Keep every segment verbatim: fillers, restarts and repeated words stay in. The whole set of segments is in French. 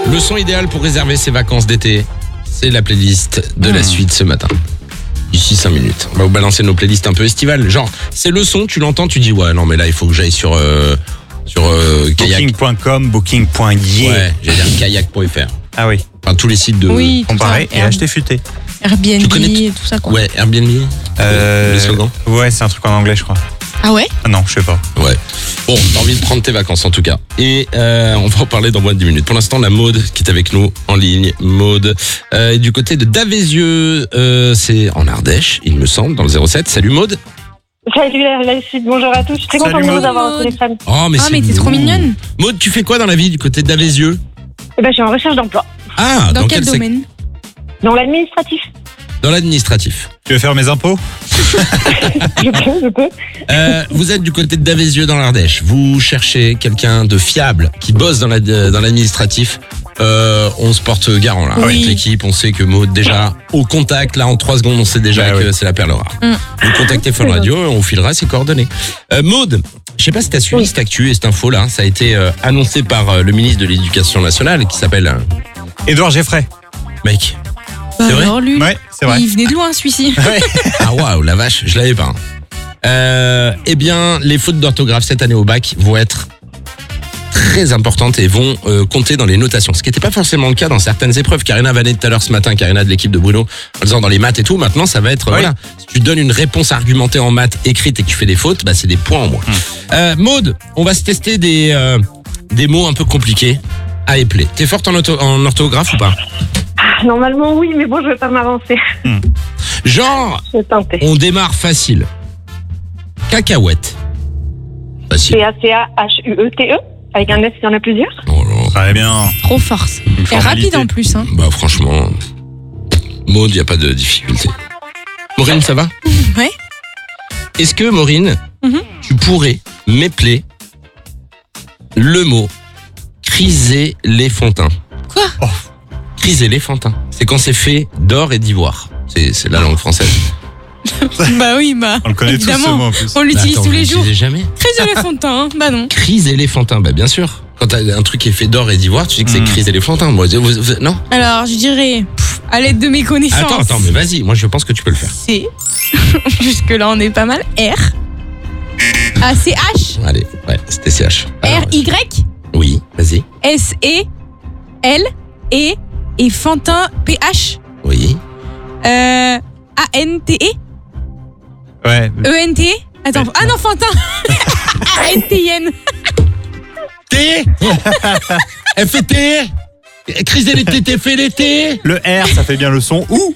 Le son idéal pour réserver ses vacances d'été, c'est la playlist de la suite ce matin. D'ici cinq minutes. On va vous balancer nos playlists un peu estivales. Genre, c'est le son, tu l'entends, tu dis ouais, non mais là il faut que j'aille sur euh, sur euh, kayak. Booking point com, booking point y e. Ouais, j'allais dire kayak point f r. Ah oui. Enfin tous les sites de Oui, tout comparer ça. et acheter futé. Airbnb, Tu connais t- et tout ça quoi. Ouais, Airbnb. Euh, Le slogan. Ouais, c'est un truc en anglais, je crois. Ah ouais? Ah non, je sais pas. Ouais. Bon, t'as envie de prendre tes vacances en tout cas. Et euh, on va en parler dans moins de dix minutes. Pour l'instant, on a Maude qui est avec nous en ligne. Maude. Euh, et du côté de Davézieux, euh, c'est en Ardèche, il me semble, dans le zéro sept. Salut Maude. Salut la, la suite, bonjour à tous. Je suis très Salut, contente de Maud. vous avoir au téléphone. Oh, mais Ah, c'est mais t'es beau. trop mignonne. Maude, tu fais quoi dans la vie du côté de Davézieux? Eh ben, je suis en recherche d'emploi. Ah, Dans, quel sec- domaine? Dans l'administratif. Dans l'administratif. Tu veux faire mes impôts? Je peux, je peux. Euh, vous êtes du côté de Davézieux dans l'Ardèche. Vous cherchez quelqu'un de fiable qui bosse dans la- dans l'administratif. Euh, on se porte garant là. Oui. Avec l'équipe, on sait que Maude déjà au contact, là en trois secondes, on sait déjà Bah que oui. c'est la perle rare. Mm. Vous contactez Fun Radio et on vous filera ses coordonnées. Euh, Maude, je sais pas si t'as suivi Oui. cette actu et cette info là. Ça a été euh, annoncé par euh, le ministre de l'Éducation nationale qui s'appelle euh, Édouard Geffray. mec. Bah C'est vrai alors lui, Ouais, c'est vrai. il venait de loin celui-ci. Ouais. Ah waouh, la vache, je l'avais pas. hein. Euh, eh bien, les fautes d'orthographe cette année au bac vont être très importantes et vont euh, compter dans les notations. Ce qui n'était pas forcément le cas dans certaines épreuves. Karina Vanet tout à l'heure ce matin, Karina de l'équipe de Bruno, en disant dans les maths et tout. Maintenant, ça va être Oui. voilà. Si tu donnes une réponse argumentée en maths écrite et que tu fais des fautes, bah c'est des points en moins. Euh, Maude, on va se tester des euh, des mots un peu compliqués à épeler. T'es forte en, auto- en orthographe ou pas? Normalement, oui, mais bon, je vais pas m'avancer. Genre, Je vais tenter. on démarre facile. Cacahuète. Facile. C A C A H U E T E. Avec un S, il y en a plusieurs. Oh là. Très bien. Trop force. Une Et formalité. rapide en plus. Hein. Bah franchement, Maude, il n'y a pas de difficulté. Maureen, ça va? Ouais. Est-ce que, Maureen, Mhm. tu pourrais m'épeler le mot chryséléphantin? Quoi? Oh. Chryséléphantin. C'est quand c'est fait d'or et d'ivoire. C'est, c'est la langue française. Bah oui, bah. On le connaît tous ce évidemment. mot en plus. On l'utilise Bah, attends, tous les vous jours. l'utilisez jamais? Crise de l'Effontin, hein. Bah non. Chryséléphantin, bah bien sûr. Quand t'as un truc qui est fait d'or et d'ivoire, tu dis que c'est Mhm. chryséléphantin. Moi, vous- vous- non? Alors, je dirais, pff, à l'aide de mes connaissances. Attends, attends, mais vas-y. Moi, je pense que tu peux le faire. C. Jusque-là, on est pas mal. R. A, C, H. Allez, ouais, c'était C H. Alors, R, Y. oui, vas-y. S, E. L. E. Et Fantin, P, H. Oui. Euh. A, N, T, E. Ouais. E, N, T, E. Attends. Ouais, Ah non, Fantin. A, N, T, I, N. T. Elle fait T. Chryséléphantin fait les T. Le R, ça fait bien le son. Ouh.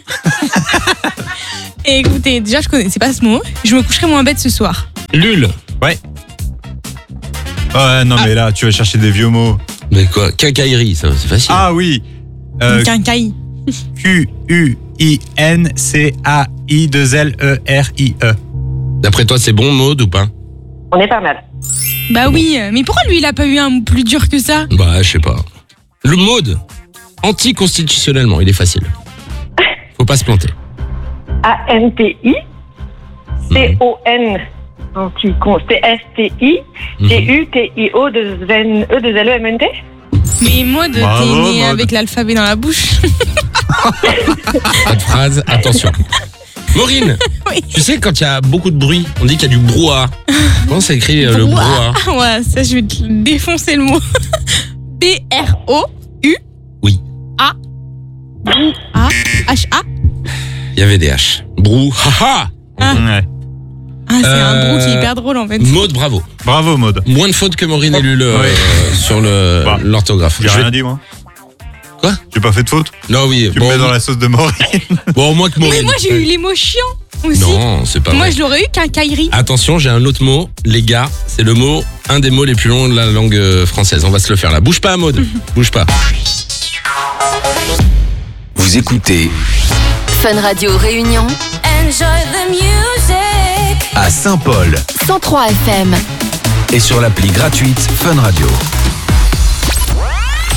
Et écoutez, déjà, je connaissais pas ce mot. Je me coucherai moins bête ce soir. Lul. Ouais. Ouais, non, mais là, tu vas chercher des vieux mots. Mais quoi? Quincaillerie, ça, c'est facile. Ah oui. Euh, Une quincaille. Q U I N C A I deux L E R I E. D'après toi, c'est bon, Maude, ou pas? On est pas mal. Bah oui, mais pourquoi lui, il a pas eu un mot plus dur que ça? Bah, je sais pas. Le Maude, anticonstitutionnellement, il est facile. Faut pas se planter. A N T I C O N anti-con T S T I T U T I O deux N E deux L E M N T. Mais Maud, t'es Bravo, née Maud. avec l'alphabet dans la bouche. Pas de phrase, attention. Maureen, Oui. tu sais, quand il y a beaucoup de bruit, on dit qu'il y a du brouhaha. Comment ça écrit euh, le brouhaha? Ah ouais, ça, je vais te défoncer le mot. B R O U Oui. A A H A. Il y avait des H. Brouhaha. Ah. Ouais. Ah, c'est Euh, un brou qui est hyper drôle en fait. Maude, bravo. Bravo, Maud. Moins de fautes que Maureen et Lul euh, Oui. sur le, Bah, l'orthographe. J'ai Je vais- rien dit, moi. Quoi? J'ai pas fait de faute. Non, oui. Tu bon, me mets dans la sauce de Maureen. bon, au moins que Maureen. Mais moi, j'ai eu les mots chiants aussi. Non, c'est pas Moi, vrai. je l'aurais eu qu'un caillerie. Attention, j'ai un autre mot, les gars. C'est le mot, un des mots les plus longs de la langue euh, française. On va se le faire là. Bouge pas, Maude. Bouge pas. Vous écoutez Fun Radio Réunion. Enjoy the music. à Saint-Paul cent trois F M. et sur l'appli gratuite Fun Radio.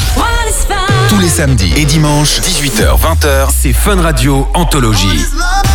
Tous les samedis et dimanches, dix-huit heures vingt heures, c'est Fun Radio Anthologie.